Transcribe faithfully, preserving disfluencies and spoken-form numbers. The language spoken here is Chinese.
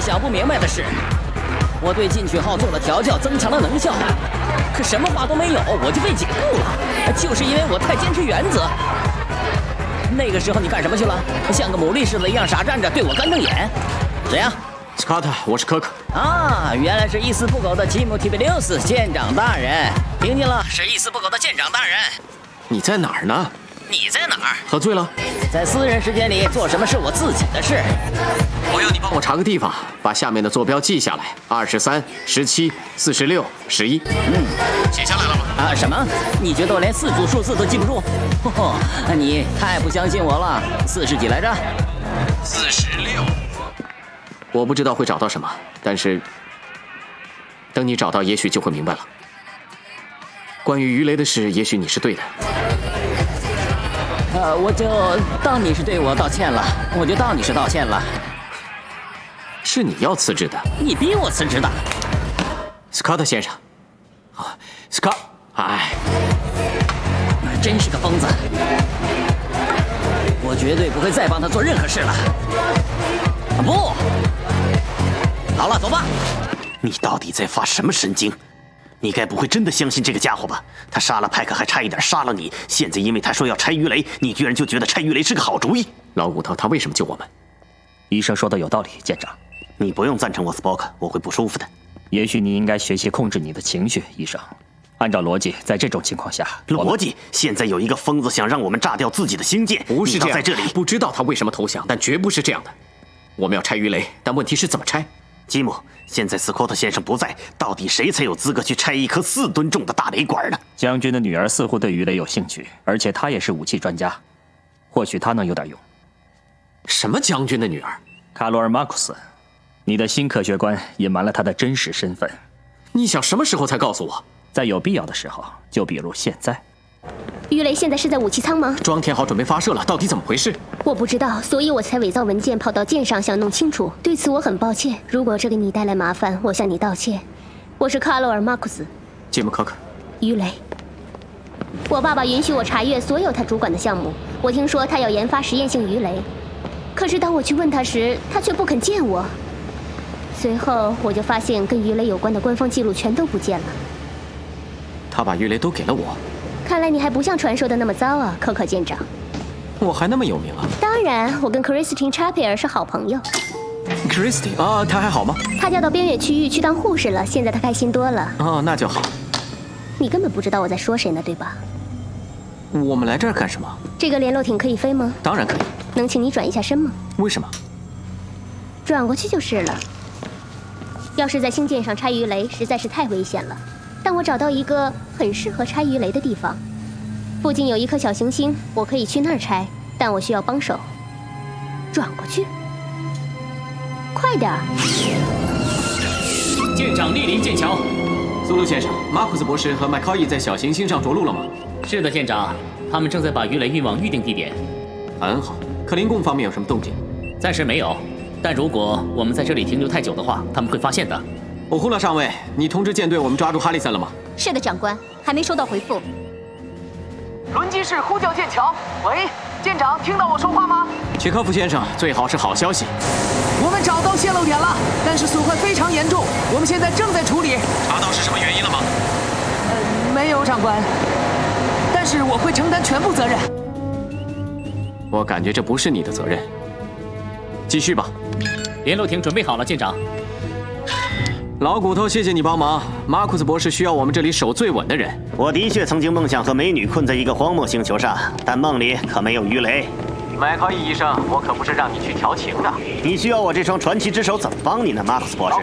想不明白的是，我对进取号做了调教，增强了能效，可什么话都没有，我就被解雇了，就是因为我太坚持原则。那个时候你干什么去了？像个牡蛎似的一样傻站着，对我干瞪眼。谁呀？ 斯卡特，我是可可。 啊，原来是一丝不苟的吉姆提比六斯舰长大人。听见了，是一丝不苟的舰长大人。 你在哪儿呢？ 你在哪儿？ 喝醉了？ 在私人时间里做什么是我自己的事。 我要你帮我查个地方，把下面的坐标记下来：二十三、十七、四十六、十一。 嗯， 写下来了吗？ 啊，什么？你觉得我连四组数字都记不住？哦，你太不相信我了。四是几来着？ 四十六。我不知道会找到什么，但是等你找到，也许就会明白了。关于鱼雷的事，也许你是对的。 呃，我就当你是对我道歉了，我就当你是道歉了。 是你要辞职的？ 你逼我辞职的， 斯卡特先生。啊，斯卡，哎， 真是个疯子！我绝对不会再帮他做任何事了。啊，不！好了，走吧。 你到底在发什么神经？你该不会真的相信这个家伙吧？他杀了派克，还差一点杀了你。现在因为他说要拆鱼雷，你居然就觉得拆鱼雷是个好主意？ 老骨头，他为什么救我们？ 医生说的有道理，舰长。 你不用赞成我斯波克，我会不舒服的。 也许你应该学习控制你的情绪，医生。按照逻辑，在这种情况下， 逻辑？现在有一个疯子想让我们炸掉自己的星舰， 不是这样。 在这里不知道他为什么投降，但绝不是这样的。我们要拆鱼雷，但问题是怎么拆？ 吉姆，现在斯科特先生不在，到底谁才有资格去拆一颗四吨重的大雷管呢？ 将军的女儿似乎对鱼雷有兴趣，而且她也是武器专家，或许她能有点用。 什么将军的女儿？ 卡罗尔·马库斯，你的新科学观隐瞒了他的真实身份。 你想什么时候才告诉我？ 在有必要的时候，就比如现在。 鱼雷现在是在武器舱吗？ 装填好，准备发射了。到底怎么回事？ 我不知道，所以我才伪造文件跑到舰上，想弄清楚。对此我很抱歉，如果这给你带来麻烦，我向你道歉。我是卡罗尔·马库斯。 吉姆·可可。 鱼雷。我爸爸允许我查阅所有他主管的项目。我听说他要研发实验性鱼雷，可是当我去问他时，他却不肯见我。随后我就发现跟鱼雷有关的官方记录全都不见了。 他把鱼雷都给了我。 看来你还不像传说的那么糟啊，可可舰长。 我还那么有名啊？ 当然，我跟 Christine Chapier 是好朋友。 Christine 啊，她还好吗？ 她调到边远区域去当护士了，现在她开心多了。 哦，那就好。 你根本不知道我在说谁呢，对吧？ 我们来这儿干什么？ 这个联络艇可以飞吗？ 当然可以。 能请你转一下身吗？ 为什么？ 转过去就是了。要是在星舰上拆鱼雷，实在是太危险了。但我找到一个很适合拆鱼雷的地方，附近有一颗小行星，我可以去那儿拆，但我需要帮手。转过去，快点儿！ 舰长莅临剑桥。 苏鲁先生，马库斯博士和麦考伊在小行星上着陆了吗？ 是的，舰长，他们正在把鱼雷运往预定地点。 很好。克林贡方面有什么动静？ 暂时没有，但如果我们在这里停留太久的话，他们会发现的。 欧胡勒上尉，你通知舰队我们抓住哈里森了吗？ 是的，长官，还没收到回复。 轮机室呼叫剑桥，喂，舰长，听到我说话吗？ 契科夫先生，最好是好消息。 我们找到泄漏点了，但是损坏非常严重，我们现在正在处理。 查到是什么原因了吗？ 呃，没有，长官。但是我会承担全部责任。 我感觉这不是你的责任。继续吧。 联络艇准备好了，舰长。 老骨头，谢谢你帮忙。马库斯博士需要我们这里守最稳的人。 我的确曾经梦想和美女困在一个荒漠星球上，但梦里可没有鱼雷。 麦考伊医生，我可不是让你去调情的。 你需要我这双传奇之手怎么帮你呢，马库斯博士？